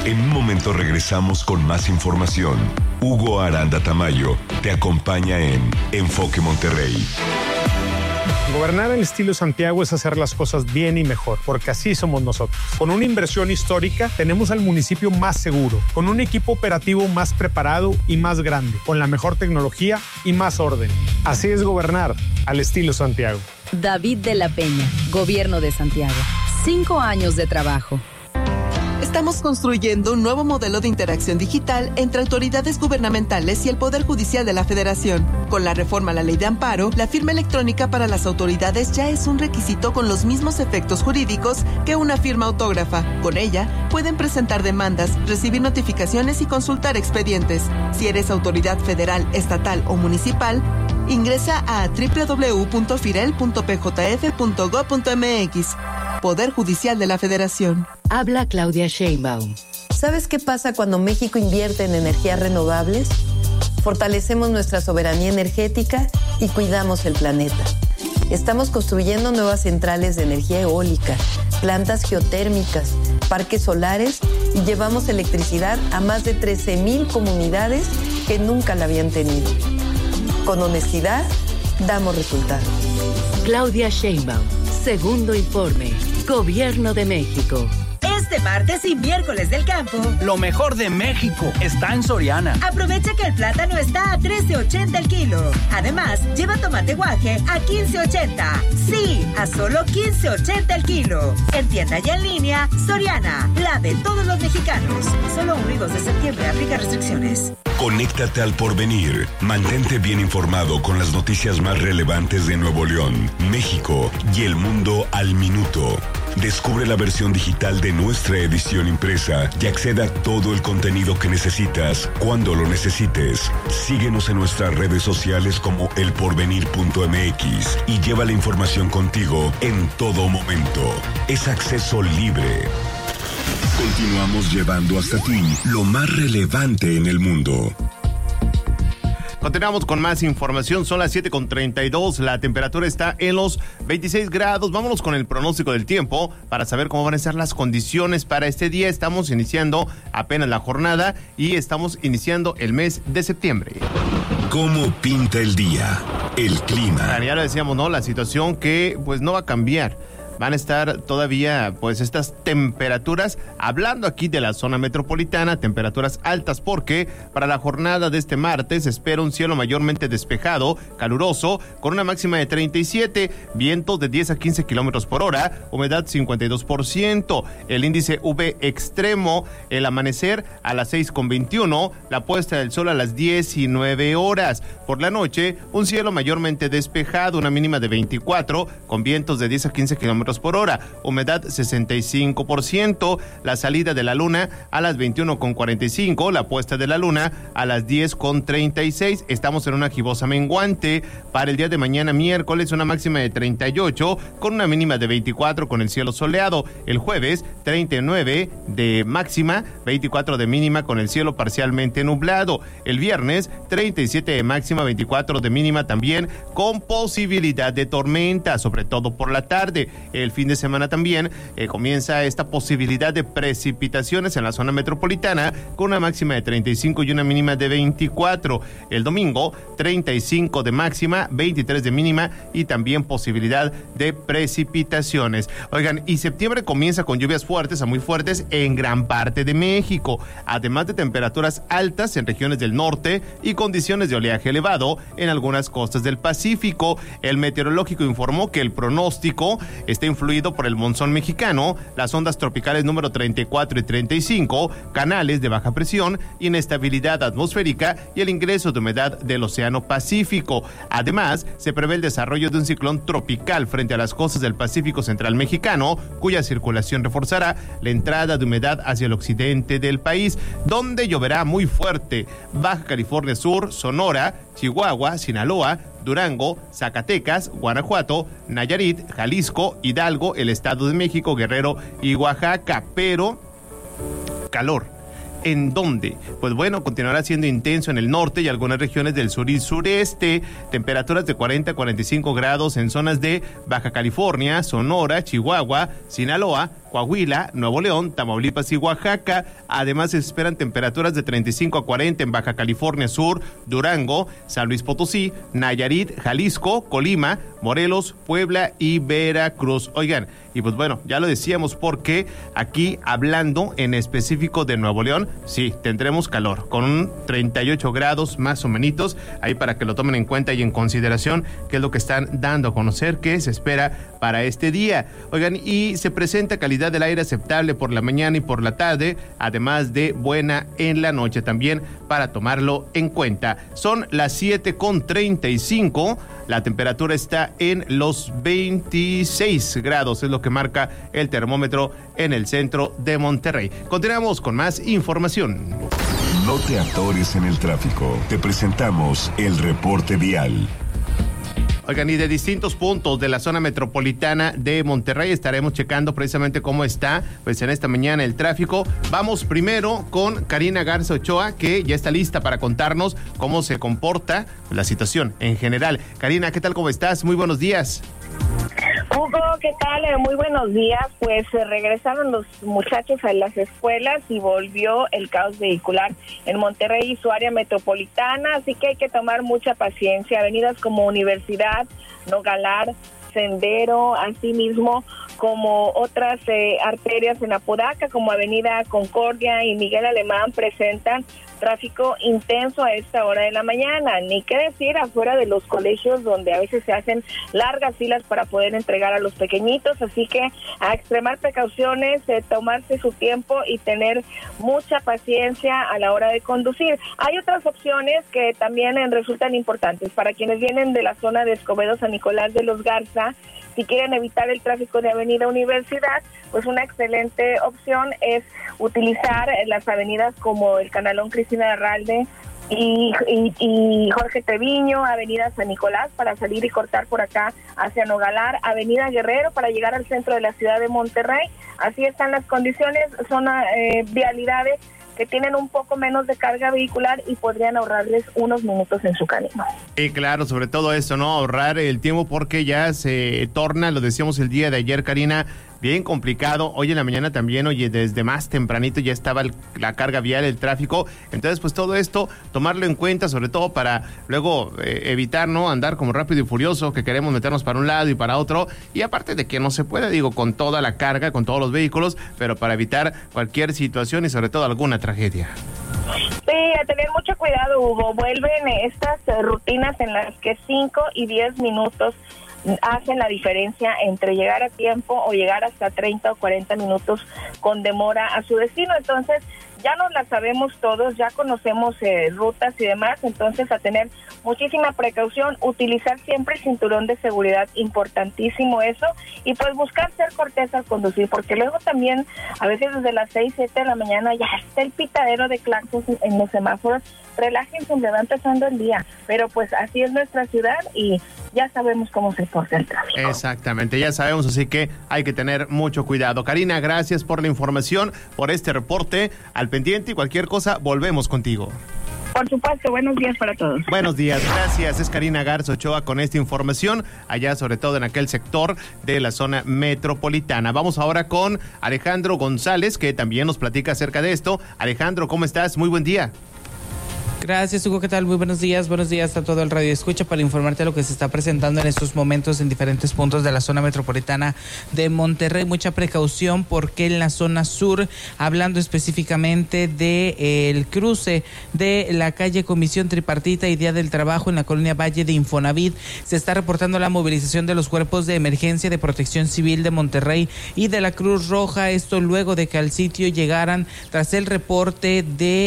En un momento regresamos con más información. Hugo Aranda Tamayo te acompaña en Enfoque Monterrey. Gobernar al estilo Santiago es hacer las cosas bien y mejor, porque así somos nosotros. Con una inversión histórica, tenemos al municipio más seguro, con un equipo operativo más preparado y más grande, con la mejor tecnología y más orden. Así es gobernar al estilo Santiago. David de la Peña, Gobierno de Santiago. 5 años de trabajo. Estamos construyendo un nuevo modelo de interacción digital entre autoridades gubernamentales y el Poder Judicial de la Federación. Con la reforma a la Ley de Amparo, la firma electrónica para las autoridades ya es un requisito con los mismos efectos jurídicos que una firma autógrafa. Con ella, pueden presentar demandas, recibir notificaciones y consultar expedientes. Si eres autoridad federal, estatal o municipal, ingresa a www.firel.pjf.gov.mx. Poder Judicial de la Federación. Habla Claudia Sheinbaum. ¿Sabes qué pasa cuando México invierte en energías renovables? Fortalecemos nuestra soberanía energética y cuidamos el planeta. Estamos construyendo nuevas centrales de energía eólica, plantas geotérmicas, parques solares y llevamos electricidad a más de 13,000 comunidades que nunca la habían tenido. Con honestidad, damos resultados. Claudia Sheinbaum, segundo informe. Gobierno de México. Este martes y miércoles del campo, lo mejor de México está en Soriana. Aprovecha que el plátano está a $13.80 el kilo. Además, lleva tomate guaje a $15.80. Sí, a solo $15.80 el kilo. En tienda y en línea, Soriana, la de todos los mexicanos. Solo 1 y 2 de septiembre, aplica restricciones. Conéctate al porvenir. Mantente bien informado con las noticias más relevantes de Nuevo León, México y el mundo al minuto. Descubre la versión digital de nuestra edición impresa y acceda a todo el contenido que necesitas cuando lo necesites. Síguenos en nuestras redes sociales como elporvenir.mx y lleva la información contigo en todo momento. Es acceso libre. Continuamos llevando hasta ti lo más relevante en el mundo. Continuamos con más información, son las 7:32, la temperatura está en los 26 grados. Vámonos con el pronóstico del tiempo para saber cómo van a ser las condiciones para este día. Estamos iniciando apenas la jornada y estamos iniciando el mes de septiembre. ¿Cómo pinta el día? El clima. Ya lo decíamos, ¿no? La situación que pues no va a cambiar. Van a estar todavía pues estas temperaturas, hablando aquí de la zona metropolitana, temperaturas altas porque para la jornada de este martes se espera un cielo mayormente despejado, caluroso, con una máxima de 37, vientos de 10 a 15 kilómetros por hora, humedad 52%, el índice UV extremo, el amanecer a las 6:21, la puesta del sol a las 19 horas. Por la noche, un cielo mayormente despejado, una mínima de 24, con vientos de 10 a 15 kilómetros por hora, humedad 65%, la salida de la luna a las 21:45, la puesta de la luna a las 10:36. Estamos en una gibosa menguante. Para el día de mañana miércoles, una máxima de 38 con una mínima de 24 con el cielo soleado. El jueves 39 de máxima, 24 de mínima con el cielo parcialmente nublado. El viernes 37 de máxima, 24 de mínima también con posibilidad de tormenta, sobre todo por la tarde. El fin de semana también comienza esta posibilidad de precipitaciones en la zona metropolitana con una máxima de 35 y una mínima de 24. El domingo 35 de máxima, 23 de mínima y también posibilidad de precipitaciones. Oigan, y septiembre comienza con lluvias fuertes a muy fuertes en gran parte de México, además de temperaturas altas en regiones del norte y condiciones de oleaje elevado en algunas costas del Pacífico. El meteorológico informó que el pronóstico está influido por el monzón mexicano, las ondas tropicales número 34 y 35, canales de baja presión, inestabilidad atmosférica y el ingreso de humedad del Océano Pacífico. Además, se prevé el desarrollo de un ciclón tropical frente a las costas del Pacífico Central mexicano, cuya circulación reforzará la entrada de humedad hacia el occidente del país, donde lloverá muy fuerte. Baja California Sur, Sonora, Chihuahua, Sinaloa, Durango, Zacatecas, Guanajuato, Nayarit, Jalisco, Hidalgo, el Estado de México, Guerrero y Oaxaca. Pero calor. ¿En dónde? Pues bueno, continuará siendo intenso en el norte y algunas regiones del sur y sureste. Temperaturas de 40 a 45 grados en zonas de Baja California, Sonora, Chihuahua, Sinaloa, Coahuila, Nuevo León, Tamaulipas y Oaxaca. Además se esperan temperaturas de 35 a 40 en Baja California Sur, Durango, San Luis Potosí, Nayarit, Jalisco, Colima, Morelos, Puebla y Veracruz. Oigan, y pues bueno, ya lo decíamos porque aquí hablando en específico de Nuevo León, sí, tendremos calor con un 38 grados más o menos, ahí para que lo tomen en cuenta y en consideración, que es lo que están dando a conocer que se espera para este día. Oigan, y se presenta calidad del aire aceptable por la mañana y por la tarde, además de buena en la noche también para tomarlo en cuenta. Son las 7:35, la temperatura está en los 26 grados, es lo que marca el termómetro en el centro de Monterrey. Continuamos con más información. No te atores en el tráfico. Te presentamos el reporte vial. Oigan, y de distintos puntos de la zona metropolitana de Monterrey estaremos checando precisamente cómo está, pues en esta mañana el tráfico. Vamos primero con Karina Garza Ochoa, que ya está lista para contarnos cómo se comporta la situación en general. Karina, ¿qué tal? ¿Cómo estás? Muy buenos días. Hugo, ¿qué tal? Muy buenos días. Pues regresaron los muchachos a las escuelas y volvió el caos vehicular en Monterrey y su área metropolitana, así que hay que tomar mucha paciencia. Avenidas como Universidad, Nogalar, Sendero, asimismo como otras arterias en Apodaca, como Avenida Concordia y Miguel Alemán, presentan tráfico intenso a esta hora de la mañana. Ni qué decir afuera de los colegios, donde a veces se hacen largas filas para poder entregar a los pequeñitos, así que a extremar precauciones, tomarse su tiempo y tener mucha paciencia a la hora de conducir. Hay otras opciones que también resultan importantes para quienes vienen de la zona de Escobedo, San Nicolás de los Garza. Si quieren evitar el tráfico de Avenida Universidad, pues una excelente opción es utilizar las avenidas como el Canalón Cristina Herralde y Jorge Treviño, Avenida San Nicolás para salir y cortar por acá hacia Nogalar, Avenida Guerrero para llegar al centro de la ciudad de Monterrey. Así están las condiciones, son vialidades que tienen un poco menos de carga vehicular y podrían ahorrarles unos minutos en su camino. Y claro, sobre todo eso, ¿no? Ahorrar el tiempo porque ya se torna, lo decíamos el día de ayer, Karina, bien complicado. Hoy en la mañana también, oye, desde más tempranito ya estaba la carga vial, el tráfico. Entonces, pues todo esto, tomarlo en cuenta, sobre todo para luego evitar, ¿no? Andar como rápido y furioso, que queremos meternos para un lado y para otro. Y aparte de que no se puede, digo, con toda la carga, con todos los vehículos, pero para evitar cualquier situación y sobre todo alguna tragedia. Sí, a tener mucho cuidado, Hugo. Vuelven estas rutinas en las que 5 y 10 minutos hacen la diferencia entre llegar a tiempo o llegar hasta 30 o 40 minutos con demora a su destino. Entonces, ya nos la sabemos todos, ya conocemos rutas y demás, entonces a tener muchísima precaución, utilizar siempre el cinturón de seguridad, importantísimo eso, y pues buscar ser cortés al conducir, porque luego también a veces desde las 6, 7 de la mañana ya está el pitadero de claxons en los semáforos. Relájense, me va empezando el día, pero pues así es nuestra ciudad y ya sabemos cómo se porta el tráfico. Exactamente, ya sabemos, así que hay que tener mucho cuidado. Karina, gracias por la información, por este reporte, al pendiente, y cualquier cosa, volvemos contigo. Por supuesto, buenos días para todos. Buenos días, gracias. Es Karina Garza Ochoa con esta información, allá sobre todo en aquel sector de la zona metropolitana. Vamos ahora con Alejandro González, que también nos platica acerca de esto. Alejandro, ¿cómo estás? Muy buen día. Gracias, Hugo, ¿qué tal? Muy buenos días a todo el radio escucha para informarte de lo que se está presentando en estos momentos en diferentes puntos de la zona metropolitana de Monterrey. Mucha precaución porque en la zona sur, hablando específicamente de el cruce de la calle Comisión Tripartita y Día del Trabajo en la colonia Valle de Infonavit, se está reportando la movilización de los cuerpos de emergencia de Protección Civil de Monterrey y de la Cruz Roja, esto luego de que al sitio llegaran tras el reporte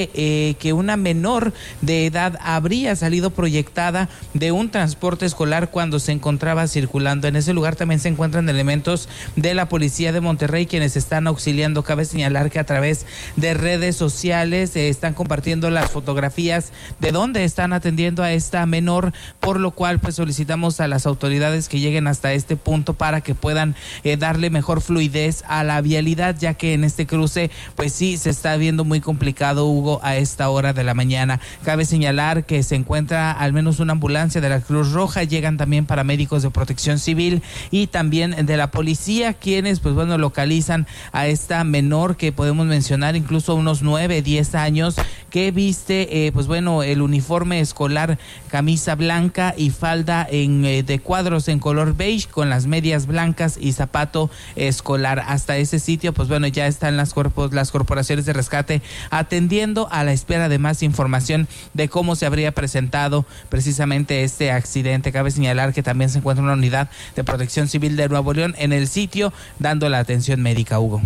de que una menor de edad habría salido proyectada de un transporte escolar cuando se encontraba circulando. En ese lugar también se encuentran elementos de la Policía de Monterrey quienes están auxiliando. Cabe señalar que a través de redes sociales están compartiendo las fotografías de dónde están atendiendo a esta menor, por lo cual pues solicitamos a las autoridades que lleguen hasta este punto para que puedan darle mejor fluidez a la vialidad, ya que en este cruce pues sí se está viendo muy complicado, Hugo, a esta hora de la mañana. Cabe señalar que se encuentra al menos una ambulancia de la Cruz Roja, llegan también paramédicos de Protección Civil y también de la policía, quienes pues bueno localizan a esta menor que podemos mencionar incluso unos 9, 10 años, que viste pues bueno el uniforme escolar, camisa blanca y falda de cuadros en color beige con las medias blancas y zapato escolar. Hasta ese sitio pues bueno ya están las corporaciones de rescate atendiendo a la espera de más información de cómo se habría presentado precisamente este accidente. Cabe señalar que también se encuentra una unidad de Protección Civil de Nuevo León en el sitio dando la atención médica, Hugo.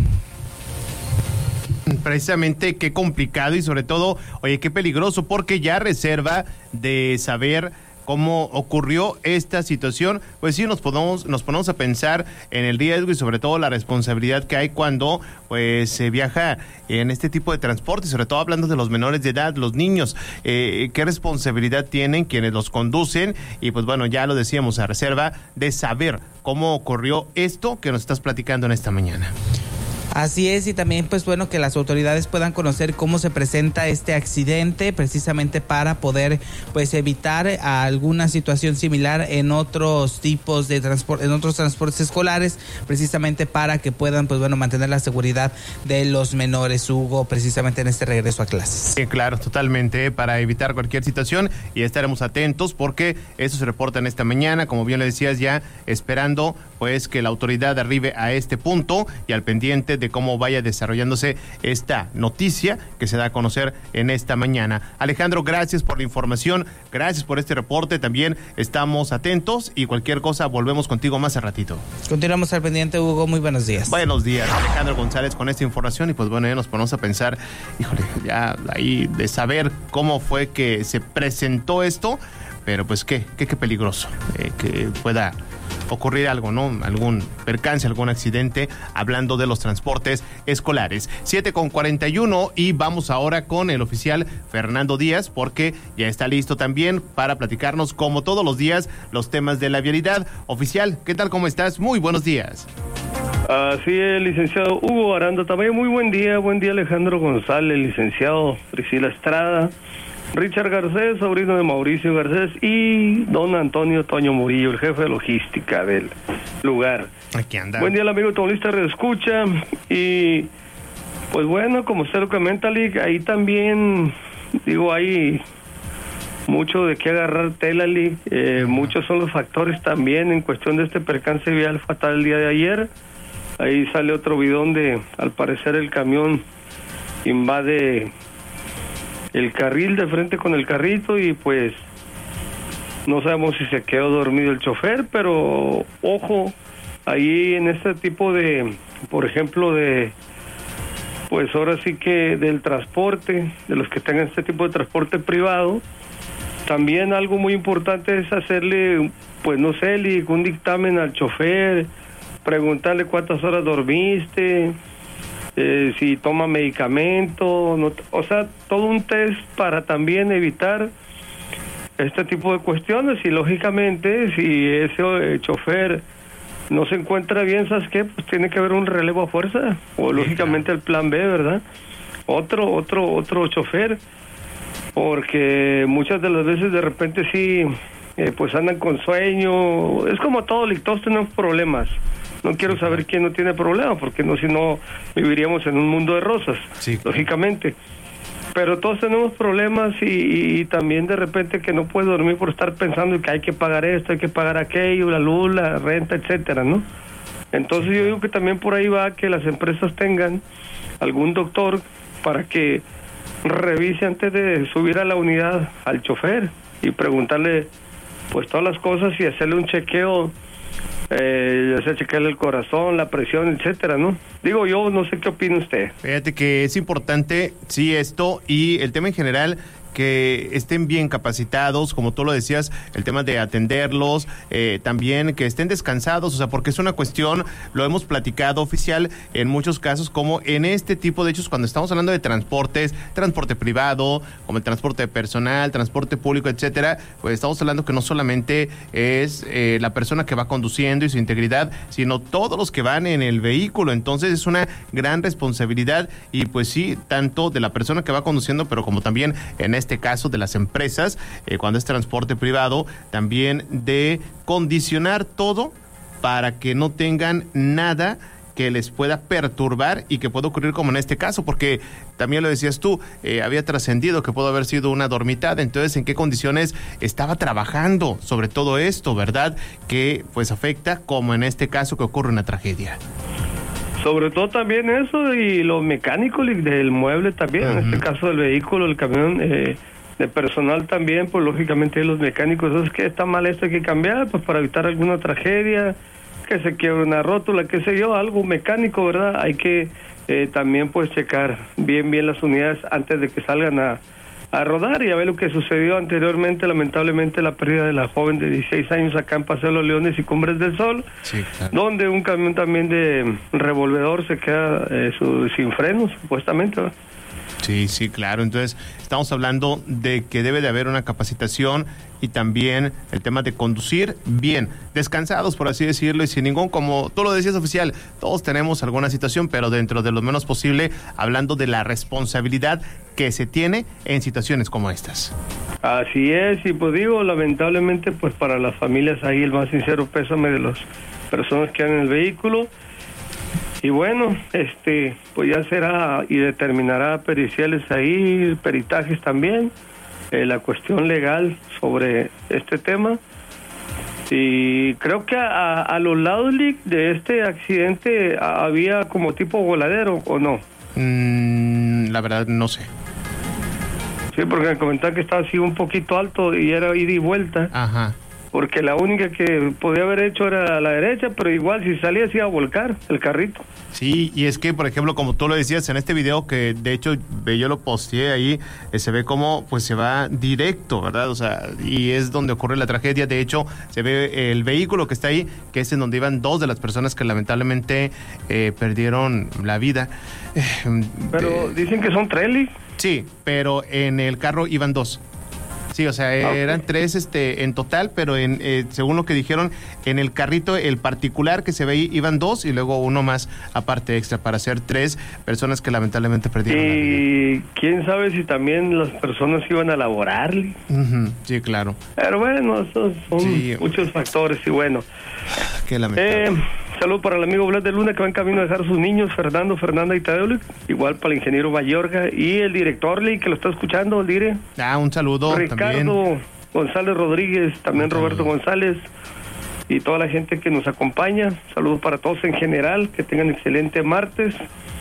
Precisamente qué complicado y sobre todo, oye, qué peligroso, porque ya reserva de saber cómo ocurrió esta situación, pues sí nos ponemos a pensar en el riesgo y sobre todo la responsabilidad que hay cuando pues se viaja en este tipo de transporte, sobre todo hablando de los menores de edad, los niños, qué responsabilidad tienen quienes los conducen y pues bueno, ya lo decíamos, a reserva de saber cómo ocurrió esto que nos estás platicando en esta mañana. Así es, y también pues bueno que las autoridades puedan conocer cómo se presenta este accidente, precisamente para poder pues evitar alguna situación similar en otros tipos de transporte, en otros transportes escolares, precisamente para que puedan pues bueno mantener la seguridad de los menores, Hugo, precisamente en este regreso a clases. Sí, claro, totalmente, para evitar cualquier situación, y estaremos atentos porque eso se reporta en esta mañana, como bien le decías, ya esperando pues que la autoridad arribe a este punto y al pendiente de cómo vaya desarrollándose esta noticia que se da a conocer en esta mañana. Alejandro, gracias por la información, gracias por este reporte, también estamos atentos y cualquier cosa volvemos contigo más a ratito. Continuamos al pendiente, Hugo, muy buenos días. Buenos días, Alejandro González con esta información y pues bueno, ya nos ponemos a pensar, híjole, ya ahí de saber cómo fue que se presentó esto, pero pues qué peligroso que pueda ocurrir algo, ¿no? Algún percance, algún accidente, hablando de los transportes escolares. 7:41 y vamos ahora con el oficial Fernando Díaz, porque ya está listo también para platicarnos, como todos los días, los temas de la vialidad. Oficial, ¿qué tal? ¿Cómo estás? Muy buenos días. Así es, licenciado Hugo Aranda, también muy buen día Alejandro González, licenciado Priscila Estrada, Richard Garcés, sobrino de Mauricio Garcés, y don Antonio Toño Murillo, el jefe de logística del lugar. Aquí anda. Buen día, el amigo Tomlista Redescucha, y pues bueno, como usted lo comenta, ahí también, digo, hay mucho de qué agarrar tela, muchos son los factores también en cuestión de este percance vial fatal el día de ayer. Ahí sale otro bidón de, al parecer el camión invade el carril de frente con el carrito y pues no sabemos si se quedó dormido el chofer, pero ojo, ahí en este tipo de, por ejemplo, de, pues ahora sí que del transporte, de los que tengan este tipo de transporte privado, también algo muy importante es hacerle, pues no sé, un dictamen al chofer, preguntarle cuántas horas dormiste, si toma medicamento, no, o sea, todo un test para también evitar este tipo de cuestiones. Y lógicamente si ese chofer no se encuentra bien, ¿sabes qué? Pues tiene que haber un relevo a fuerza, o lógicamente el plan B, ¿verdad? Otro chofer, porque muchas de las veces de repente sí, pues andan con sueño. Es como todo, todos tenemos problemas. No quiero saber quién no tiene problema, porque no, si no viviríamos en un mundo de rosas, sí, lógicamente. Pero todos tenemos problemas y también de repente que no puedes dormir por estar pensando que hay que pagar esto, hay que pagar aquello, la luz, la renta, etcétera, ¿no? Entonces yo digo que también por ahí va que las empresas tengan algún doctor para que revise antes de subir a la unidad al chofer y preguntarle pues todas las cosas y hacerle un chequeo, ya sea chequearle el corazón, la presión, etcétera, ¿no? Digo yo, no sé qué opina usted. Fíjate que es importante, sí, esto y el tema en general, que estén bien capacitados, como tú lo decías, el tema de atenderlos, también que estén descansados, o sea, porque es una cuestión, lo hemos platicado, oficial, en muchos casos, como en este tipo de hechos, cuando estamos hablando de transportes, transporte privado, como el transporte personal, transporte público, etcétera, pues estamos hablando que no solamente es la persona que va conduciendo y su integridad, sino todos los que van en el vehículo. Entonces es una gran responsabilidad y pues sí, tanto de la persona que va conduciendo, pero como también en este caso de las empresas, cuando es transporte privado, también de condicionar todo para que no tengan nada que les pueda perturbar y que pueda ocurrir como en este caso, porque también lo decías tú, había trascendido que pudo haber sido una dormitada. Entonces, ¿en qué condiciones estaba trabajando sobre todo esto, verdad? Que pues afecta, como en este caso, que ocurre una tragedia. Sobre todo también eso y lo mecánico del mueble también, en este caso del vehículo, el camión, de personal también, pues lógicamente los mecánicos, es que está mal esto, hay que cambiar, pues para evitar alguna tragedia, que se quiebre una rótula, qué sé yo, algo mecánico, ¿verdad? Hay que también pues checar bien las unidades antes de que salgan a rodar, y a ver lo que sucedió anteriormente, lamentablemente la pérdida de la joven de 16 años acá en Paseo de los Leones y Cumbres del Sol, sí, claro, donde un camión también de revolvedor se queda sin frenos, supuestamente, ¿verdad? Sí, claro. Entonces, estamos hablando de que debe de haber una capacitación y también el tema de conducir bien, descansados, por así decirlo, y sin ningún, como tú lo decías, oficial, todos tenemos alguna situación, pero dentro de lo menos posible, hablando de la responsabilidad que se tiene en situaciones como estas. Así es, y pues digo, lamentablemente, pues para las familias ahí el más sincero pésame de las personas que han en el vehículo. Y bueno, pues ya será y determinará periciales ahí, peritajes también, la cuestión legal sobre este tema. Y creo que a los lados de este accidente había como tipo voladero, ¿o no? La verdad no sé. Sí, porque me comentaban que estaba así un poquito alto y era ida y vuelta. Ajá. Porque la única que podía haber hecho era a la derecha, pero igual si salía se iba a volcar el carrito. Sí, y es que, por ejemplo, como tú lo decías en este video, que de hecho yo lo posteé ahí, se ve como pues se va directo, ¿verdad? O sea, y es donde ocurre la tragedia. De hecho, se ve el vehículo que está ahí, que es en donde iban dos de las personas que lamentablemente perdieron la vida. Pero dicen que son tres. Sí, pero en el carro iban dos. Sí, o sea, eran tres en total, pero según lo que dijeron, en el carrito, el particular que se ve ahí, iban dos y luego uno más aparte extra para ser tres personas que lamentablemente perdieron la vida. Y quién sabe si también las personas iban a laborar. Sí, claro. Pero bueno, esos son muchos factores y bueno. Qué lamentable. Saludo para el amigo Blas de Luna que va en camino a dejar sus niños, Fernando, Fernanda y Tadeo. Igual para el ingeniero Mayorga y el director que lo está escuchando, dire. Un saludo Ricardo también. González Rodríguez, también Roberto González y toda la gente que nos acompaña. Saludos para todos en general, que tengan excelente martes.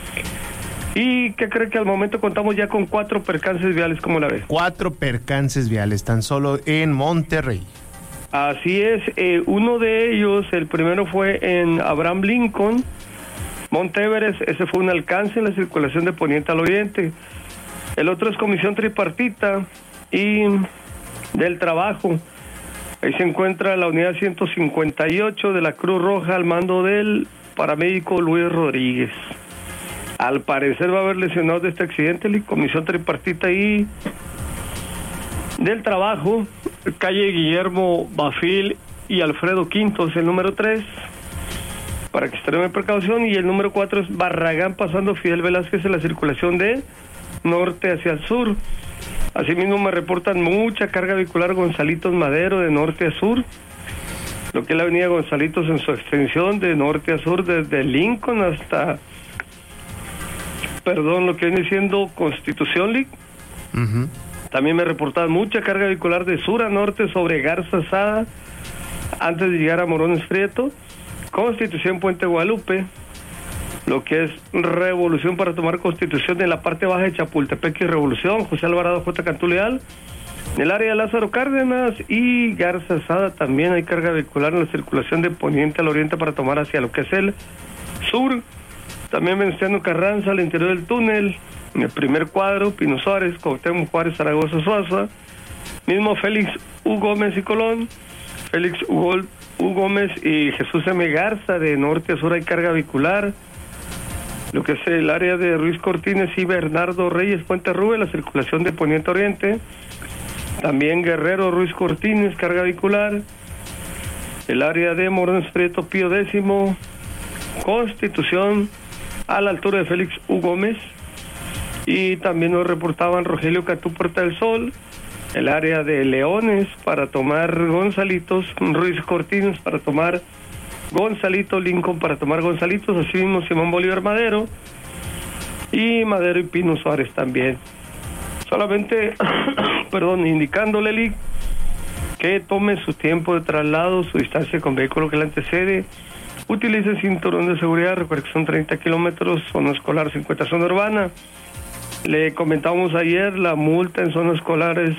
¿Y qué cree que al momento contamos ya con 4 percances viales? ¿Cómo la ves? 4 percances viales, tan solo en Monterrey. Así es, uno de ellos, el primero fue en Abraham Lincoln, Monte Everest, ese fue un alcance en la circulación de poniente al oriente. El otro es comisión tripartita y del trabajo. Ahí se encuentra la unidad 158 de la Cruz Roja al mando del paramédico Luis Rodríguez. Al parecer va a haber lesionados de este accidente, comisión tripartita y del trabajo, calle Guillermo Bafil y Alfredo Quintos, el número 3, para que extremen precaución, y el número 4 es Barragán pasando Fidel Velázquez en la circulación de norte hacia el sur. Asimismo me reportan mucha carga vehicular Gonzalitos Madero de norte a sur, lo que es la avenida Gonzalitos en su extensión de norte a sur desde Lincoln hasta, lo que viene siendo Constitución League. También me reportan mucha carga vehicular de sur a norte sobre Garza Sada, antes de llegar a Morones Prieto, Constitución Puente Guadalupe, lo que es Revolución para tomar Constitución en la parte baja de Chapultepec y Revolución, José Alvarado J. Cantuleal, en el área de Lázaro Cárdenas y Garza Sada también hay carga vehicular en la circulación de poniente al oriente para tomar hacia lo que es el sur. También Venustiano Carranza al interior del túnel, en el primer cuadro, Pino Suárez, Cuauhtémoc Juárez, Zaragoza, Suaza, mismo Félix U. Gómez y Colón, Félix U. Gómez y Jesús M. Garza, de norte a sur hay carga vehicular, lo que es el área de Ruiz Cortines y Bernardo Reyes, Puente Rubén, la circulación de poniente a oriente, también Guerrero, Ruiz Cortines, carga vehicular, el área de Morones Prieto, Pío X, Constitución, a la altura de Félix U. Gómez, Y también nos reportaban Rogelio Catú, Puerta del Sol, el área de Leones para tomar Gonzalitos, Ruiz Cortines para tomar Gonzalito, Lincoln para tomar Gonzalitos, así mismo Simón Bolívar Madero y Madero y Pino Suárez también. Solamente, indicándole, Lick, que tome su tiempo de traslado, su distancia con vehículo que le antecede, utilice cinturón de seguridad, recuerde que son 30 kilómetros, zona escolar 50, zona urbana. Le comentábamos ayer, la multa en zona escolar es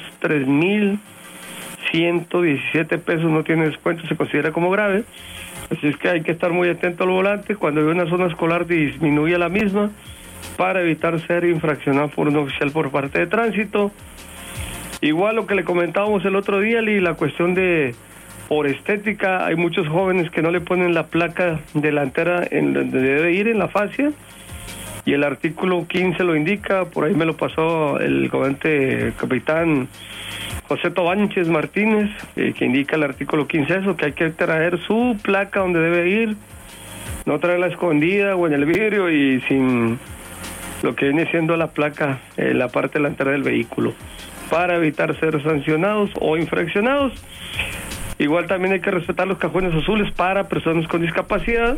3,117 pesos, no tiene descuento, se considera como grave. Así es que hay que estar muy atento al volante. Cuando hay una zona escolar, disminuye la misma para evitar ser infraccionado por un oficial por parte de tránsito. Igual lo que le comentábamos el otro día, y la cuestión de por estética, hay muchos jóvenes que no le ponen la placa delantera en donde debe ir, en la fascia, y el artículo 15 lo indica. Por ahí me lo pasó el comandante capitán José Tobanches Martínez, que indica el artículo 15 eso, que hay que traer su placa donde debe ir, no traerla escondida o en el vidrio y sin lo que viene siendo la placa en la parte delantera del vehículo, para evitar ser sancionados o infraccionados. Igual también hay que respetar los cajones azules para personas con discapacidad,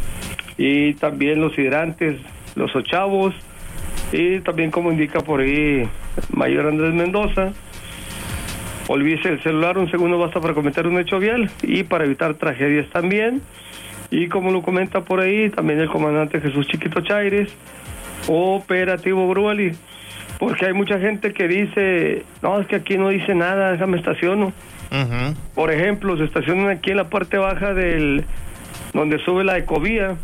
y también los hidrantes, los ochavos, y también, como indica por ahí Mayor Andrés Mendoza, olvídese el celular, un segundo basta para cometer un hecho vial y para evitar tragedias también. Y como lo comenta por ahí también el comandante Jesús Chiquito Chaires, operativo Gruali, porque hay mucha gente que dice, no, es que aquí no dice nada, déjame estaciono. Por ejemplo, se estacionan aquí en la parte baja del donde sube la Ecovía,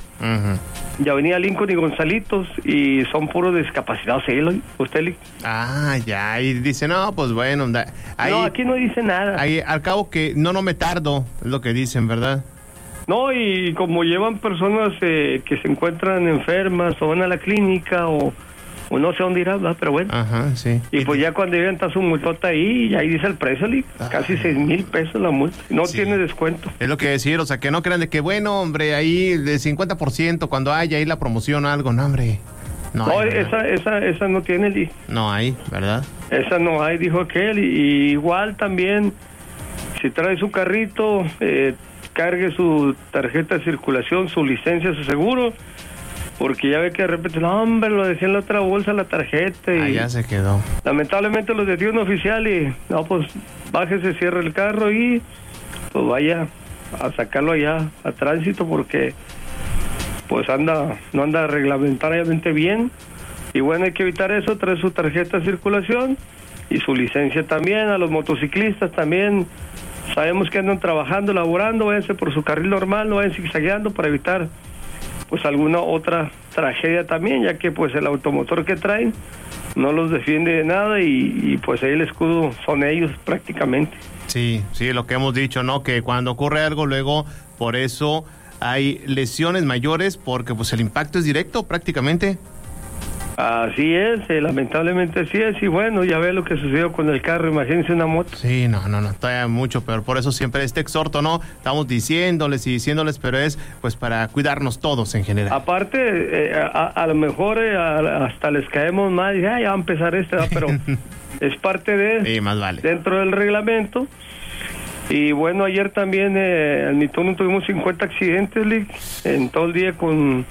y Avenida Lincoln y Gonzalitos, y son puros discapacitados, ¿sí? ¿Usted? Ah, ya, y dice, no, pues bueno, ahí, no, aquí no dice nada. Ahí, al cabo que no me tardo, es lo que dicen, ¿verdad? No, y como llevan personas que se encuentran enfermas o van a la clínica o no sé dónde irá, ¿verdad? Pero bueno. Ajá, sí. Y pues ya cuando llegan está su multota ahí, y ahí dice el precio, casi 6,000 pesos la multa. No tiene descuento. Es lo que decir, o sea, que no crean de que, bueno, hombre, ahí de 50% cuando haya ahí la promoción o algo, no, hombre. No, esa no tiene, Lee. No hay, ¿verdad? Esa no hay, dijo aquel. Y igual también, si trae su carrito, cargue su tarjeta de circulación, su licencia, su seguro, porque ya ve que de repente, no, hombre, lo decía en la otra bolsa la tarjeta. Y ya se quedó. Lamentablemente los detiene un oficial y, no, pues, bájese, cierre el carro y, pues, vaya a sacarlo allá a tránsito, porque, pues, no anda reglamentariamente bien. Y bueno, hay que evitar eso, trae su tarjeta de circulación y su licencia también. A los motociclistas también, sabemos que andan trabajando, laborando, váyanse por su carril normal, no vayan zigzagueando para evitar pues alguna otra tragedia también, ya que pues el automotor que traen no los defiende de nada y pues ahí el escudo son ellos prácticamente. Sí, lo que hemos dicho, ¿no? Que cuando ocurre algo luego, por eso hay lesiones mayores, porque pues el impacto es directo prácticamente. Así es, lamentablemente así es, y bueno, ya ve lo que sucedió con el carro, imagínense una moto. Sí, no, todavía mucho peor, por eso siempre este exhorto, ¿no? Estamos diciéndoles, pero es pues para cuidarnos todos en general. Aparte, a lo mejor hasta les caemos mal, y ya va a empezar pero es parte de... Sí, más vale. Dentro del reglamento. Y bueno, ayer también en mi turno tuvimos 50 accidentes, en todo el día con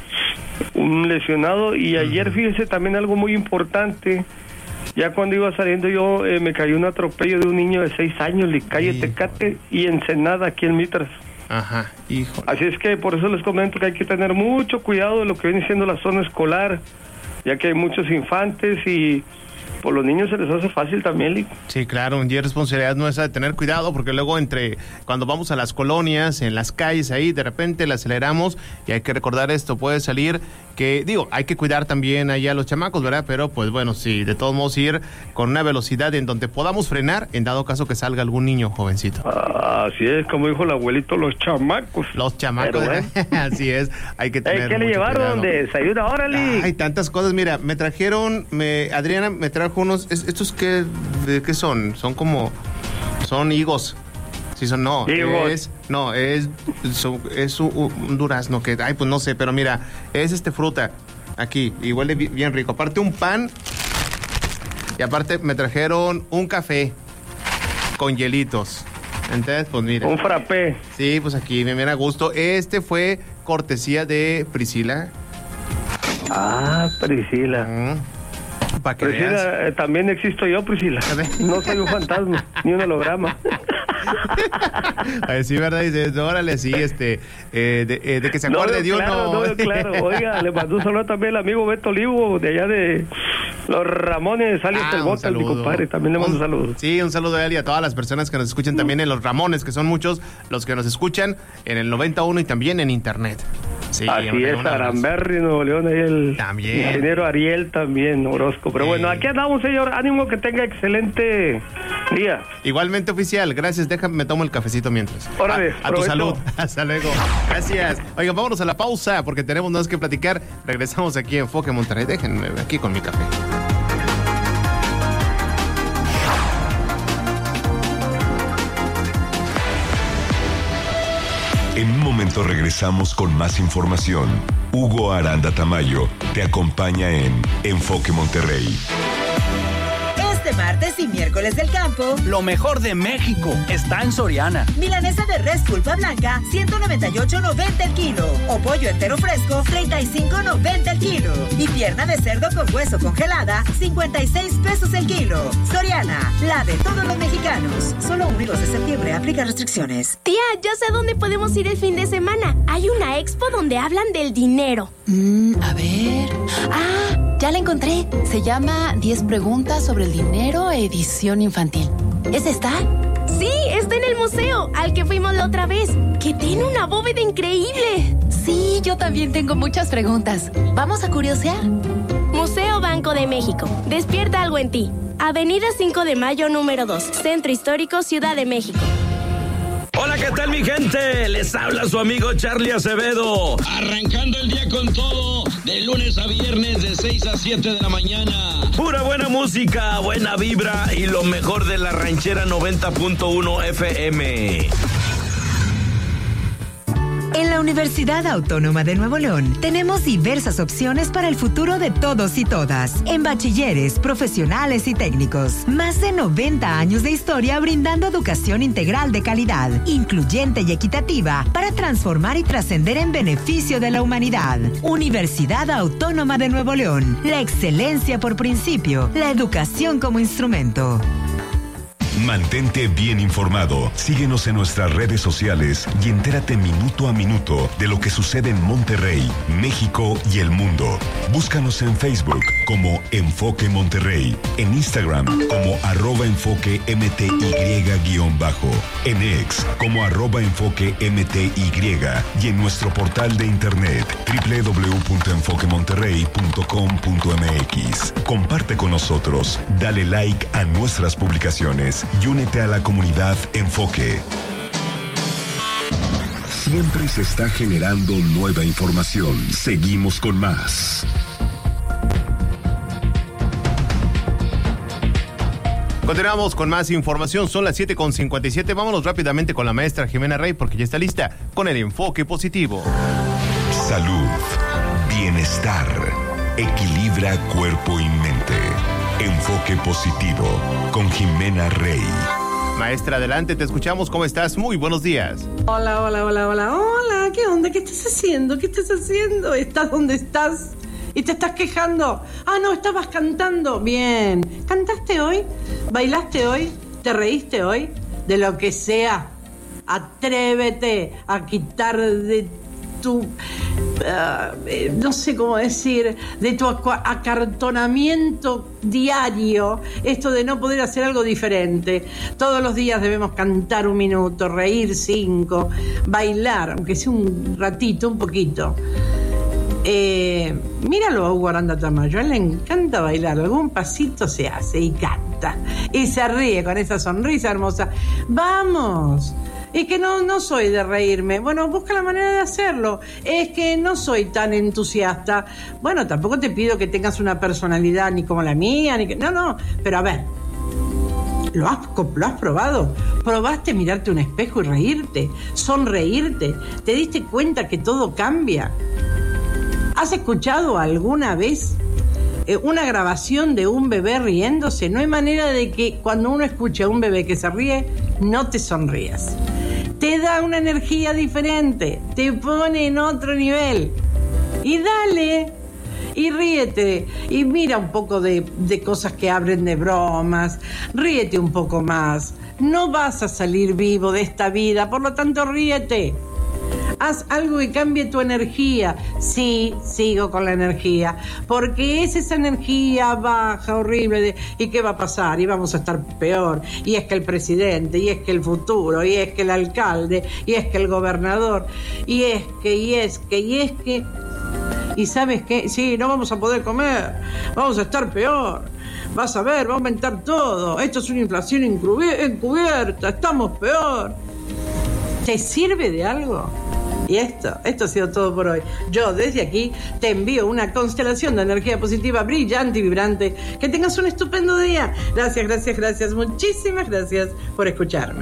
un lesionado. Y ayer, fíjese, también algo muy importante. Ya cuando iba saliendo yo, me cayó un atropello de un niño de 6 años, calle Tecate y Ensenada, aquí en Mitras. Ajá, hijo. Así es que por eso les comento que hay que tener mucho cuidado de lo que viene siendo la zona escolar, ya que hay muchos infantes y... por los niños se les hace fácil también, Lick. Sí, claro, y es responsabilidad nuestra de tener cuidado, porque luego cuando vamos a las colonias, en las calles ahí, de repente le aceleramos, y hay que recordar esto, puede salir que, hay que cuidar también allá a los chamacos, ¿verdad? Pero pues bueno, sí, de todos modos ir con una velocidad en donde podamos frenar, en dado caso que salga algún niño jovencito. Así es, como dijo el abuelito, los chamacos. Los chamacos, así es, hay que tener ¿qué le llevaron de desayuno? ¡Órale! Hay tantas cosas, mira, Adriana me trajo unos, estos ¿de qué son? Son higos. Sí, son, es un durazno que, pues no sé, pero mira, es fruta aquí, y huele bien rico. Aparte un pan Y aparte me trajeron un café con hielitos. Entonces, pues mira. Un frappé. Sí, pues aquí me viene a gusto. Este fue cortesía de Priscila. Ah, Priscila. Para que Priscila, también existo yo, Priscila. No soy un fantasma, ni un holograma. Sí, ¿verdad? Dices, órale, sí, de que se acuerde de uno. No, claro. Oiga, le mandó un saludo también al amigo Beto Olivo, de allá de Los Ramones, alias El Bota, mi compadre. También le mando un saludo. Sí, un saludo a él y a todas las personas que nos escuchan también en Los Ramones, que son muchos los que nos escuchan en el 91 y también en internet. Sí, así es, Aramberri, Nuevo León, ahí el ingeniero Ariel también, Orozco. Pero bueno, aquí andamos, señor. Ánimo, que tenga excelente día. Igualmente, oficial. Gracias. Déjame, me tomo el cafecito mientras. Órale, a tu salud. Hasta luego. Gracias. Oigan, vámonos a la pausa porque tenemos más que platicar. Regresamos aquí a Enfoque Monterrey. Déjenme aquí con mi café. En un momento regresamos con más información. Hugo Aranda Tamayo te acompaña en Enfoque Monterrey. Este martes y miércoles del campo, lo mejor de México está en Soriana. Milanesa de res pulpa blanca, 198.90 el kilo. O pollo entero fresco, 35.90 el kilo. Y pierna de cerdo con hueso congelada, 56 pesos el kilo. Soriana, la de todos los mexicanos. Solo 1 y 2 de septiembre, aplica restricciones. Tía, ya sé dónde podemos ir el fin de semana. Hay una expo donde hablan del dinero. A ver. Ya la encontré. Se llama 10 preguntas sobre el dinero, edición infantil. ¿Esa está? Sí, está en el museo, al que fuimos la otra vez, que tiene una bóveda increíble. Sí, yo también tengo muchas preguntas. ¿Vamos a curiosear? Museo Banco de México. Despierta algo en ti. Avenida 5 de Mayo, número 2. Centro Histórico, Ciudad de México. Hola, ¿qué tal, mi gente? Les habla su amigo Charlie Acevedo. Arrancando el día con todo, de lunes a viernes de 6 a 7 de la mañana. Pura buena música, buena vibra y lo mejor de la ranchera 90.1 FM. En la Universidad Autónoma de Nuevo León tenemos diversas opciones para el futuro de todos y todas. En bachilleres, profesionales y técnicos. Más de 90 años de historia brindando educación integral de calidad, incluyente y equitativa para transformar y trascender en beneficio de la humanidad. Universidad Autónoma de Nuevo León. La excelencia por principio, la educación como instrumento. Mantente bien informado. Síguenos en nuestras redes sociales y entérate minuto a minuto de lo que sucede en Monterrey, México y el mundo. Búscanos en Facebook como Enfoque Monterrey, en Instagram como @enfoquemty_, en X como @enfoquemty y en nuestro portal de internet www.enfoquemonterrey.com.mx. Comparte con nosotros, dale like a nuestras publicaciones y únete a la comunidad Enfoque. Siempre se está generando nueva información. Seguimos con más. Continuamos con más información, son las 7:57. Vámonos rápidamente con la maestra Jimena Rey porque ya está lista con el enfoque positivo. Salud, bienestar, equilibra cuerpo y mente. Enfoque positivo con Jimena Rey. Maestra, adelante, te escuchamos. ¿Cómo estás? Muy buenos días. Hola. ¿Qué onda? ¿Qué estás haciendo? ¿Estás donde estás? ¿Y te estás quejando? No, estabas cantando. Bien. ¿Cantaste hoy? ¿Bailaste hoy? ¿Te reíste hoy? De lo que sea. Atrévete a quitar de tu... no sé cómo decir, de tu acartonamiento diario, esto de no poder hacer algo diferente. Todos los días debemos cantar 1 minuto, reír 5, bailar, aunque sea un ratito, un poquito. Míralo a Hugo Aranda Tamayo, a él le encanta bailar, algún pasito se hace y canta y se ríe con esa sonrisa hermosa. ¡Vamos! Es que no soy de reírme. Bueno, busca la manera de hacerlo. Es que no soy tan entusiasta. Bueno, tampoco te pido que tengas una personalidad ni como la mía, ni que... No. Pero a ver, ¿lo has probado? ¿Probaste mirarte un espejo y reírte? ¿Sonreírte? ¿Te diste cuenta que todo cambia? ¿Has escuchado alguna vez una grabación de un bebé riéndose. No hay manera de que cuando uno escucha a un bebé que se ríe, no te sonrías. Te da una energía diferente, te pone en otro nivel. Y dale, y ríete, y mira un poco de cosas que abren de bromas, ríete un poco más. No vas a salir vivo de esta vida, por lo tanto ríete. Haz algo que cambie tu energía. Sí, sigo con la energía, porque es esa energía baja, horrible, ¿y qué va a pasar? Y vamos a estar peor, y es que el presidente, y es que el futuro, y es que el alcalde, y es que el gobernador, y es que, y ¿sabes qué? Sí, no vamos a poder comer, vamos a estar peor. Vas a ver, va a aumentar todo. Esto es una inflación encubierta, estamos peor. ¿Te sirve de algo? Y esto ha sido todo por hoy. Yo desde aquí te envío una constelación de energía positiva, brillante y vibrante. Que tengas un estupendo día. Gracias, muchísimas gracias por escucharme.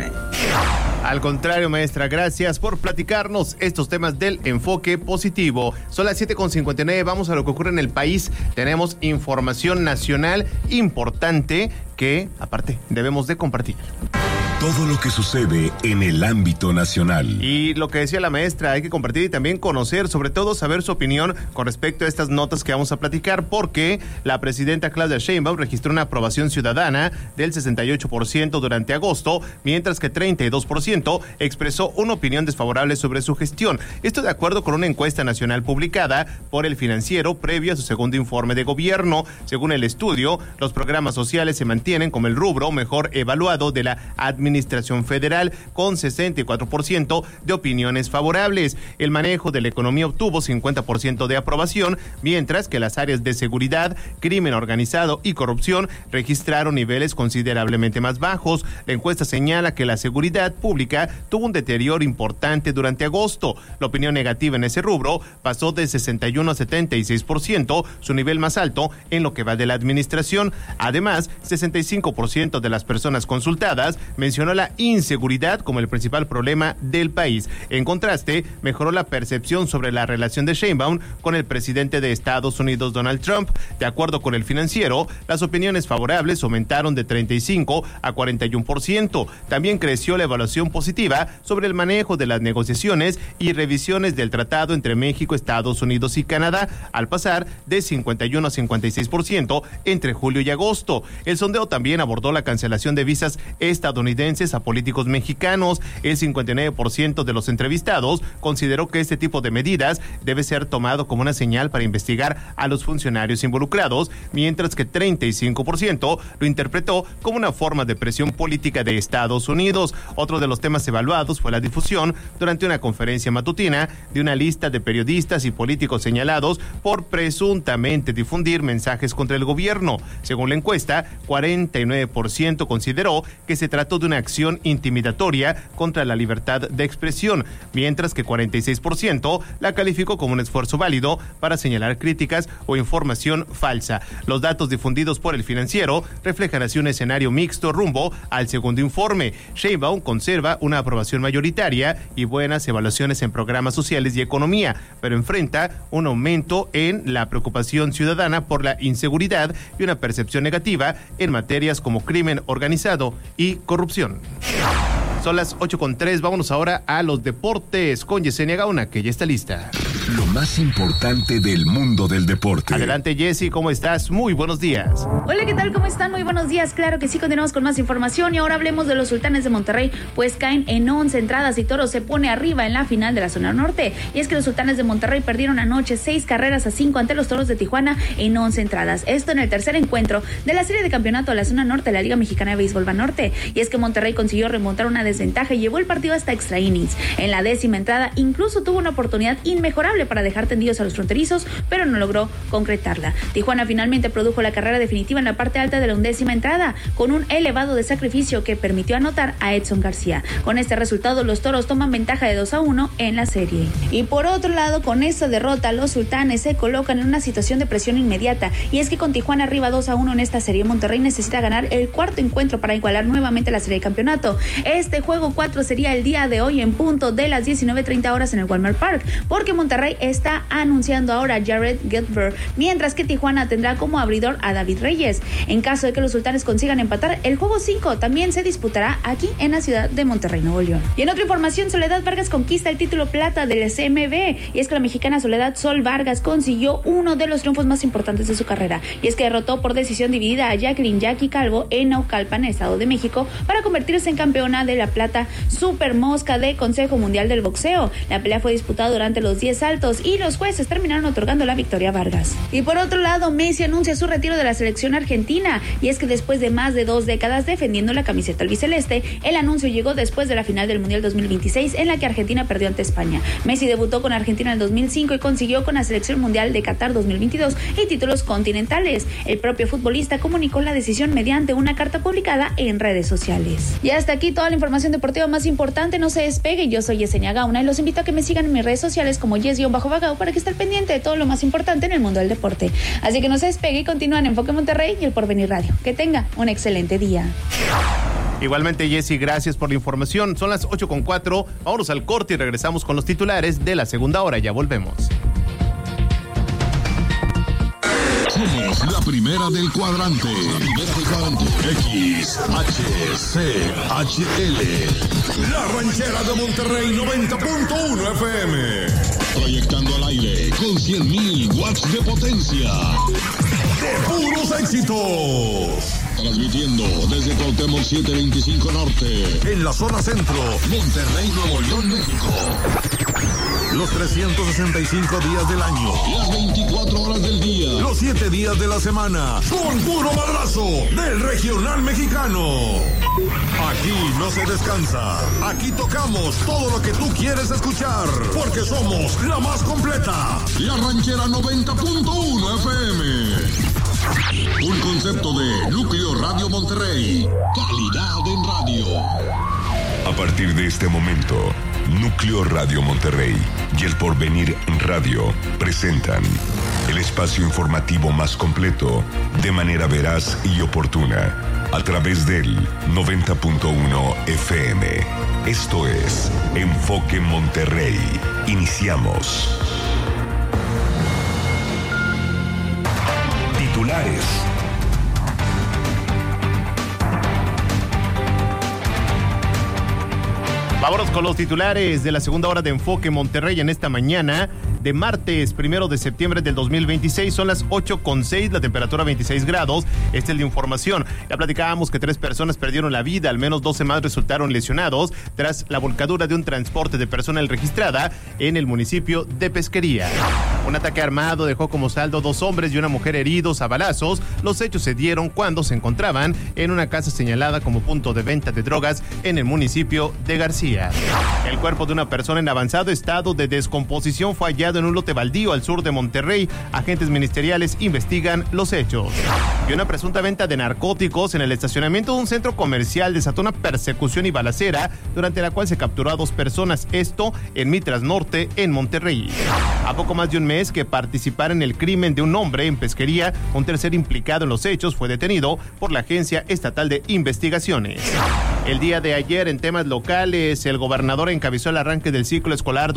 Al contrario, maestra, gracias por platicarnos estos temas del enfoque positivo. Son las 7:59, vamos a lo que ocurre en el país. Tenemos información nacional importante que, aparte, debemos de compartir. Todo lo que sucede en el ámbito nacional. Y lo que decía la maestra, hay que compartir y también conocer, sobre todo saber su opinión con respecto a estas notas que vamos a platicar, porque la presidenta Claudia Sheinbaum registró una aprobación ciudadana del 68% durante agosto, mientras que 32% expresó una opinión desfavorable sobre su gestión. Esto de acuerdo con una encuesta nacional publicada por El Financiero previo a su segundo informe de gobierno. Según el estudio, los programas sociales se mantienen como el rubro mejor evaluado de la Administración Federal, con 64% de opiniones favorables. El manejo de la economía obtuvo 50% de aprobación, mientras que las áreas de seguridad, crimen organizado y corrupción registraron niveles considerablemente más bajos. La encuesta señala que la seguridad pública tuvo un deterioro importante durante agosto. La opinión negativa en ese rubro pasó de 61 a 76%, su nivel más alto en lo que va de la administración. Además, 65% de las personas consultadas mencionó la inseguridad como el principal problema del país. En contraste, mejoró la percepción sobre la relación de Sheinbaum con el presidente de Estados Unidos, Donald Trump. De acuerdo con El Financiero, las opiniones favorables aumentaron de 35 a 41%. También creció la evaluación positiva sobre el manejo de las negociaciones y revisiones del tratado entre México, Estados Unidos y Canadá, al pasar de 51 a 56% entre julio y agosto. El sondeo también abordó la cancelación de visas estadounidenses a políticos mexicanos. El 59% de los entrevistados consideró que este tipo de medidas debe ser tomado como una señal para investigar a los funcionarios involucrados, mientras que 35% lo interpretó como una forma de presión política de Estados Unidos. Otro de los temas evaluados fue la difusión durante una conferencia matutina de una lista de periodistas y políticos señalados por presuntamente difundir mensajes contra el gobierno. Según la encuesta, 49% consideró que se trató de una acción intimidatoria contra la libertad de expresión, mientras que 46% la calificó como un esfuerzo válido para señalar críticas o información falsa. Los datos difundidos por El Financiero reflejan así un escenario mixto rumbo al segundo informe. Sheinbaum conserva una aprobación mayoritaria y buenas evaluaciones en programas sociales y economía, pero enfrenta un aumento en la preocupación ciudadana por la inseguridad y una percepción negativa en materias como crimen organizado y corrupción. Son las 8:03, vámonos ahora a los deportes con Yesenia Gauna, que ya está lista. Lo más importante del mundo del deporte. Adelante, Jessy, ¿cómo estás? Muy buenos días. Hola, ¿qué tal? ¿Cómo están? Muy buenos días. Claro que sí, continuamos con más información y ahora hablemos de los Sultanes de Monterrey, pues caen en 11 entradas y Toros se pone arriba en la final de la zona norte. Y es que los Sultanes de Monterrey perdieron anoche 6-5 ante los Toros de Tijuana en 11 entradas. Esto en el tercer encuentro de la serie de campeonato de la zona norte de la Liga Mexicana de Béisbol Banorte. Y es que Monterrey consiguió remontar una desventaja y llevó el partido hasta extra innings. En la 10ª entrada incluso tuvo una oportunidad inmejorable para dejar tendidos a los fronterizos, pero no logró concretarla. Tijuana finalmente produjo la carrera definitiva en la parte alta de la 11ª entrada, con un elevado de sacrificio que permitió anotar a Edson García. Con este resultado, los Toros toman ventaja de 2-1 en la serie. Y por otro lado, con esta derrota, los Sultanes se colocan en una situación de presión inmediata, y es que con Tijuana arriba 2-1 en esta serie, Monterrey necesita ganar el cuarto encuentro para igualar nuevamente la serie de campeonato. Este juego 4 sería el día de hoy en punto de las 19:30 horas en el Walmart Park, porque Monterrey está anunciando ahora a Jared Goodber, mientras que Tijuana tendrá como abridor a David Reyes. En caso de que los sultanes consigan empatar, el juego 5 también se disputará aquí en la ciudad de Monterrey, Nuevo León. Y en otra información, Soledad Vargas conquista el título plata del CMB, y es que la mexicana Soledad Sol Vargas consiguió uno de los triunfos más importantes de su carrera, y es que derrotó por decisión dividida a Jacqueline Jackie Calvo en Naucalpan, Estado de México, para convertirse en campeona de la plata super mosca del Consejo Mundial del Boxeo. La pelea fue disputada durante los 10 saltos y los jueces terminaron otorgando la victoria a Vargas. Y por otro lado, Messi anuncia su retiro de la selección argentina, y es que después de más de 2 décadas defendiendo la camiseta albiceleste, el anuncio llegó después de la final del Mundial 2026 en la que Argentina perdió ante España. Messi debutó con Argentina en 2005 y consiguió con la selección mundial de Qatar 2022 y títulos continentales. El propio futbolista comunicó la decisión mediante una carta publicada en redes sociales. Y hasta aquí toda la información deportiva más importante. No se despegue, yo soy Yesenia Gauna y los invito a que me sigan en mis redes sociales como Yes-Bagao para que esté al pendiente de todo lo más importante en el mundo del deporte. Así que no se despegue y continúen en Enfoque Monterrey y el Porvenir Radio. Que tenga un excelente día. Igualmente, Jessy, gracias por la información. Son las 8:04. Vámonos al corte y regresamos con los titulares de la segunda hora. Ya volvemos. Somos la primera del cuadrante. XHCHL. La ranchera de Monterrey 90.1 FM. Proyectando al aire con 100,000 watts de potencia. ¡De puros éxitos! Transmitiendo desde Cuauhtémoc 725 Norte. En la zona centro, Monterrey, Nuevo León, México. Los 365 días del año. Las 24 horas del día. Los 7 días de la semana. Con puro madrazo del regional mexicano. Aquí no se descansa. Aquí tocamos todo lo que tú quieres escuchar. Porque somos la más completa. La ranchera 90.1 FM. Un concepto de Núcleo Radio Monterrey. Calidad en radio. A partir de este momento, Núcleo Radio Monterrey y El Porvenir Radio presentan el espacio informativo más completo de manera veraz y oportuna a través del 90.1 FM. Esto es Enfoque Monterrey. Iniciamos. Titulares. Vámonos con los titulares de la segunda hora de Enfoque Monterrey en esta mañana de martes 1 de septiembre del 2026. Son las 8:06, la temperatura 26 grados. Esta es la información. Ya platicábamos que 3 personas perdieron la vida, al menos 12 más resultaron lesionados tras la volcadura de un transporte de personal registrada en el municipio de Pesquería. Un ataque armado dejó como saldo 2 hombres y una mujer heridos a balazos. Los hechos se dieron cuando se encontraban en una casa señalada como punto de venta de drogas en el municipio de García. El cuerpo de una persona en avanzado estado de descomposición fue hallado en un lote baldío al sur de Monterrey. Agentes ministeriales investigan los hechos. Y una presunta venta de narcóticos en el estacionamiento de un centro comercial desató una persecución y balacera durante la cual se capturó a 2 personas, esto en Mitras Norte, en Monterrey. A poco más de un mes que participara en el crimen de un hombre en Pesquería, un tercer implicado en los hechos fue detenido por la Agencia Estatal de Investigaciones. El día de ayer, en temas locales, el gobernador encabezó el arranque del ciclo escolar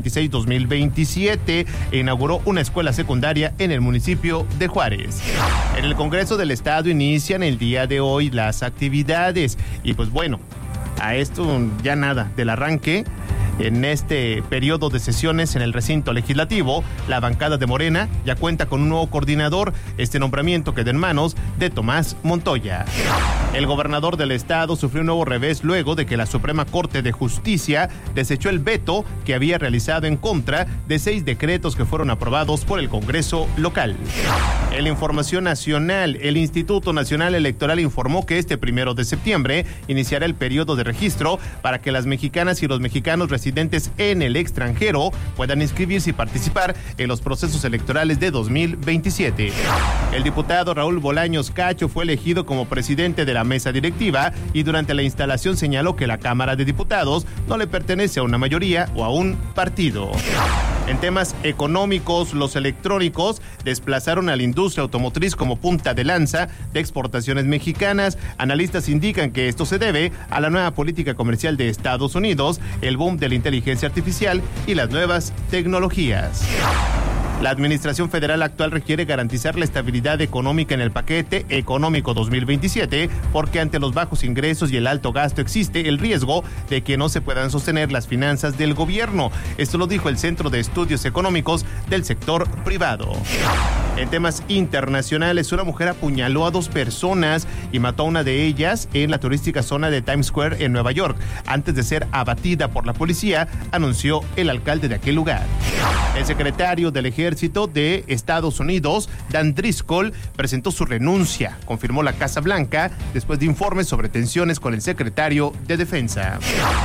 2026-2027 e inauguró una escuela secundaria en el municipio de Juárez. En el Congreso del Estado inician el día de hoy las actividades y pues bueno, a esto ya nada del arranque. En este periodo de sesiones en el recinto legislativo, la bancada de Morena ya cuenta con un nuevo coordinador, este nombramiento queda en manos de Tomás Montoya. El gobernador del estado sufrió un nuevo revés luego de que la Suprema Corte de Justicia desechó el veto que había realizado en contra de 6 decretos que fueron aprobados por el Congreso local. En la información nacional, el Instituto Nacional Electoral informó que este 1 de septiembre iniciará el periodo de registro para que las mexicanas y los mexicanos residentes en el extranjero puedan inscribirse y participar en los procesos electorales de 2027. El diputado Raúl Bolaños Cacho fue elegido como presidente de la mesa directiva y durante la instalación señaló que la Cámara de Diputados no le pertenece a una mayoría o a un partido. En temas económicos, los electrónicos desplazaron a la industria automotriz como punta de lanza de exportaciones mexicanas. Analistas indican que esto se debe a la nueva política comercial de Estados Unidos, el boom de la inteligencia artificial y las nuevas tecnologías. La administración federal actual requiere garantizar la estabilidad económica en el paquete económico 2027, porque ante los bajos ingresos y el alto gasto existe el riesgo de que no se puedan sostener las finanzas del gobierno. Esto lo dijo el Centro de Estudios Económicos del sector privado. En temas internacionales, una mujer apuñaló a 2 personas y mató a una de ellas en la turística zona de Times Square en Nueva York. Antes de ser abatida por la policía, anunció el alcalde de aquel lugar. El secretario del Ejército de Estados Unidos, Dan Driscoll, presentó su renuncia, confirmó la Casa Blanca, después de informes sobre tensiones con el secretario de Defensa.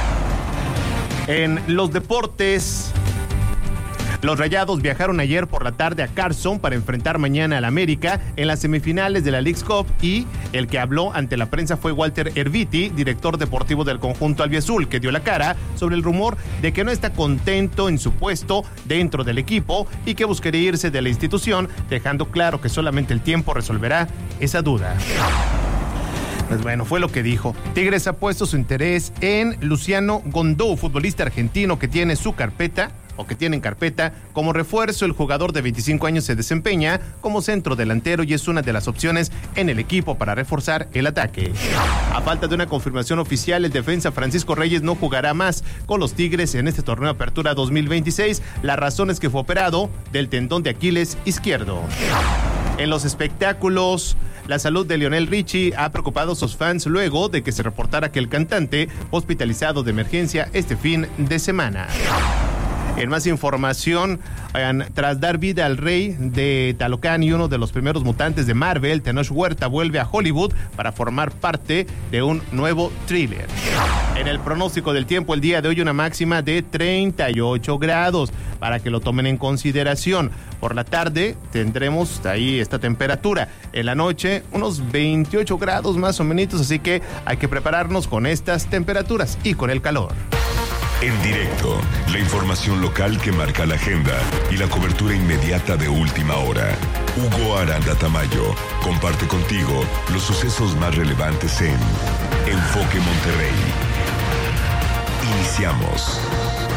En los deportes, los Rayados viajaron ayer por la tarde a Carson para enfrentar mañana al América en las semifinales de la Leagues Cup, y el que habló ante la prensa fue Walter Erviti, director deportivo del conjunto albiazul, que dio la cara sobre el rumor de que no está contento en su puesto dentro del equipo y que buscaría irse de la institución, dejando claro que solamente el tiempo resolverá esa duda. Pues bueno, fue lo que dijo. Tigres ha puesto su interés en Luciano Gondó, futbolista argentino que tiene en carpeta como refuerzo. El jugador de 25 años se desempeña como centro delantero y es una de las opciones en el equipo para reforzar el ataque. A falta de una confirmación oficial, el defensa Francisco Reyes no jugará más con los Tigres en este torneo Apertura 2026. La razón es que fue operado del tendón de Aquiles izquierdo. En los espectáculos, la salud de Lionel Richie ha preocupado a sus fans luego de que se reportara que el cantante hospitalizado de emergencia este fin de semana. En más información, tras dar vida al rey de Talocan y uno de los primeros mutantes de Marvel, Tenoch Huerta vuelve a Hollywood para formar parte de un nuevo thriller. En el pronóstico del tiempo, el día de hoy una máxima de 38 grados, para que lo tomen en consideración. Por la tarde tendremos ahí esta temperatura. En la noche unos 28 grados más o menos, así que hay que prepararnos con estas temperaturas y con el calor. En directo, la información local que marca la agenda y la cobertura inmediata de última hora. Hugo Aranda Tamayo comparte contigo los sucesos más relevantes en Enfoque Monterrey. Iniciamos.